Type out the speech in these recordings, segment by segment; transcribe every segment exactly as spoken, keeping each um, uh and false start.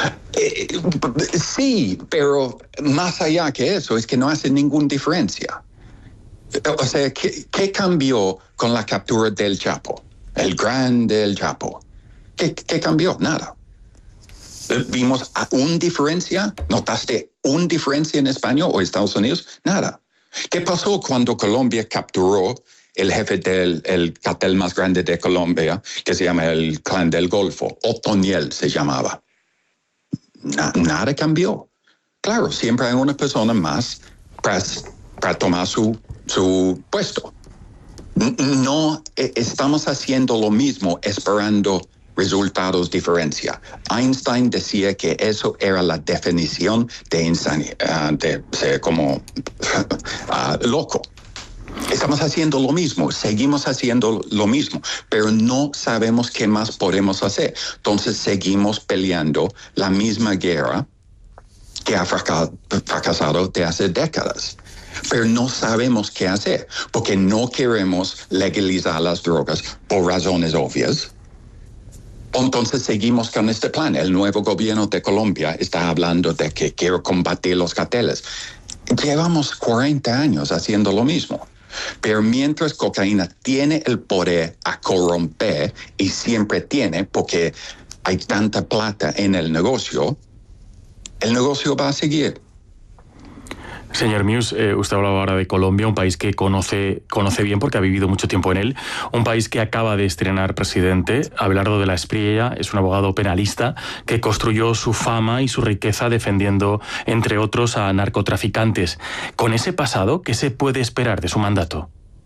Eh, sí, pero más allá que eso es que no hace ninguna diferencia. O sea, ¿qué, qué cambió con la captura del Chapo? El grande El Chapo. ¿Qué, qué cambió? Nada. ¿Vimos una diferencia? ¿Notaste una diferencia en España o Estados Unidos? Nada. ¿Qué pasó cuando Colombia capturó el jefe del el cartel más grande de Colombia, que se llama el Clan del Golfo? Otoniel se llamaba. Na, nada cambió. Claro, siempre hay una persona más para, para tomar su, su puesto. No eh, estamos haciendo lo mismo esperando resultados diferencia. Einstein decía que eso era la definición de insanidad, uh, de ser como uh, loco. Estamos haciendo lo mismo, seguimos haciendo lo mismo, pero no sabemos qué más podemos hacer. Entonces seguimos peleando la misma guerra que ha fracasado de hace décadas. Pero no sabemos qué hacer, porque no queremos legalizar las drogas por razones obvias. Entonces seguimos con este plan. El nuevo gobierno de Colombia está hablando de que quiere combatir los carteles. Llevamos cuarenta años haciendo lo mismo. Pero mientras cocaína tiene el poder a corromper, y siempre tiene, porque hay tanta plata en el negocio, el negocio va a seguir. Señor Mius, eh, usted hablaba ahora de Colombia, un país que conoce, conoce bien porque ha vivido mucho tiempo en él, un país que acaba de estrenar presidente. Abelardo de la Espriella es un abogado penalista que construyó su fama y su riqueza defendiendo, entre otros, a narcotraficantes. Con ese pasado, ¿qué se puede esperar de su mandato?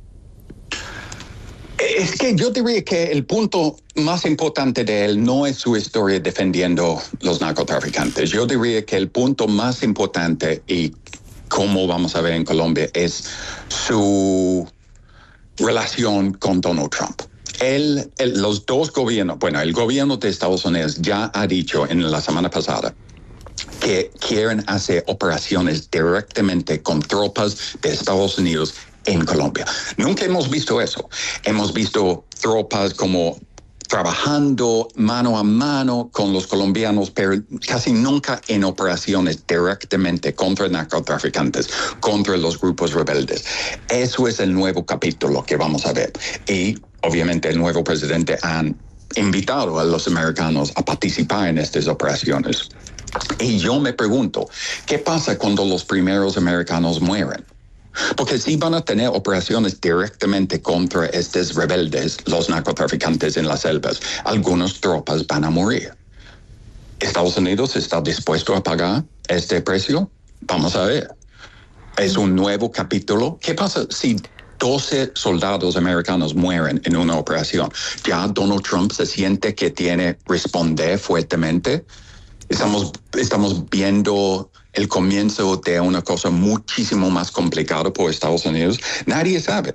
Es que yo diría que el punto más importante de él no es su historia defendiendo los narcotraficantes. Yo diría que el punto más importante, y como vamos a ver en Colombia, es su relación con Donald Trump. Él, él, los dos gobiernos, bueno, el gobierno de Estados Unidos ya ha dicho en la semana pasada que quieren hacer operaciones directamente con tropas de Estados Unidos en Colombia. Nunca hemos visto eso. Hemos visto tropas como trabajando mano a mano con los colombianos, pero casi nunca en operaciones directamente contra narcotraficantes, contra los grupos rebeldes. Eso es el nuevo capítulo que vamos a ver. Y obviamente el nuevo presidente ha invitado a los americanos a participar en estas operaciones. Y yo me pregunto, ¿qué pasa cuando los primeros americanos mueren? Porque si van a tener operaciones directamente contra estos rebeldes, los narcotraficantes en las selvas, algunas tropas van a morir. ¿Estados Unidos está dispuesto a pagar este precio? Vamos a ver. Es un nuevo capítulo. ¿Qué pasa si doce soldados americanos mueren en una operación? ¿Ya Donald Trump se siente que tiene que responder fuertemente? Estamos, estamos viendo el comienzo de una cosa muchísimo más complicada por Estados Unidos. Nadie sabe.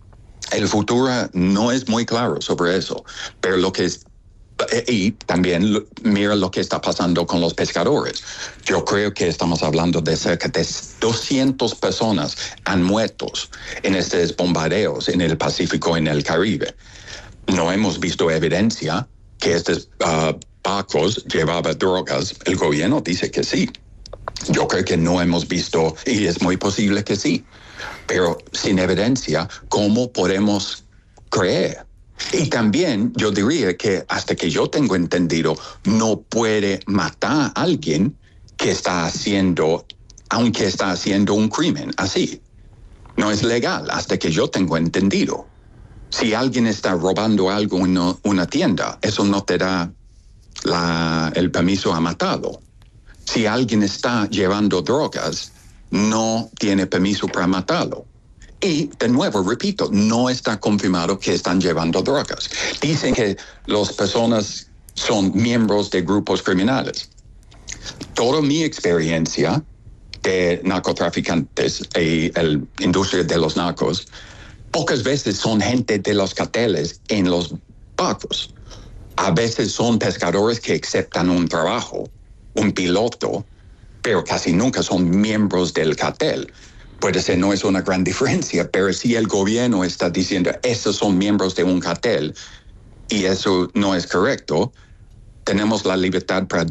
El futuro no es muy claro sobre eso, pero lo que es, y también mira lo que está pasando con los pescadores. Yo creo que estamos hablando de cerca de doscientas personas han muerto en estos bombardeos en el Pacífico y en el Caribe. No hemos visto evidencia que estos uh, barcos llevaban drogas. El gobierno dice que sí. Yo creo que no hemos visto, y es muy posible que sí, pero sin evidencia, ¿cómo podemos creer? Y también yo diría que hasta que yo tengo entendido, no puede matar a alguien que está haciendo, aunque está haciendo un crimen así. No es legal hasta que yo tengo entendido. Si alguien está robando algo en una, una tienda, eso no te da la, el permiso a matarlo. Si alguien está llevando drogas, no tiene permiso para matarlo. Y, de nuevo, repito, no está confirmado que están llevando drogas. Dicen que las personas son miembros de grupos criminales. Toda mi experiencia de narcotraficantes y la industria de los narcos, pocas veces son gente de los carteles en los barcos. A veces son pescadores que aceptan un trabajo, un piloto, pero casi nunca son miembros del cartel. Puede ser, no es una gran diferencia, pero si el gobierno está diciendo, estos son miembros de un cartel, y eso no es correcto, tenemos la libertad para